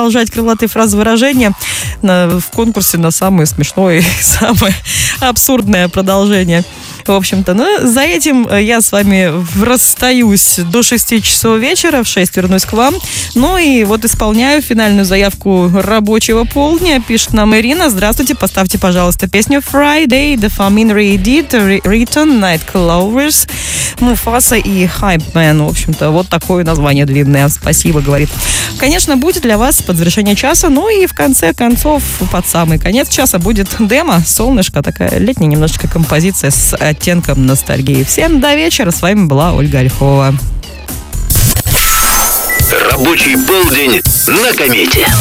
продолжать крылатые фразы, выражения в конкурсе на самое смешное и самое абсурдное продолжение. В общем-то, за этим я с вами расстаюсь до 6 часов вечера, в 6 вернусь к вам. Ну и вот исполняю финальную заявку рабочего полдня. Пишет нам Ирина: здравствуйте, поставьте, пожалуйста, песню Friday, The Famine Reedit, Return, Night Clovers, Муфаса и Hype Man. В общем-то, вот такое название длинное. Спасибо, говорит. Конечно, будет для вас под завершение часа. Ну и в конце концов, под самый конец часа будет демо, солнышко, такая летняя немножечко композиция с оттенком ностальгии. Всем до вечера. С вами была Ольга Ольхова. Рабочий полдень на Комете.